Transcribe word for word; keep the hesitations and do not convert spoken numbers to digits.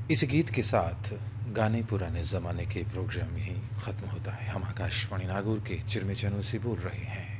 इस गीत के साथ गाने पुराने ज़माने के प्रोग्राम यहीं ख़त्म होता है। हम आकाशवाणी नागौर के चिरमे चैनल से बोल रहे हैं।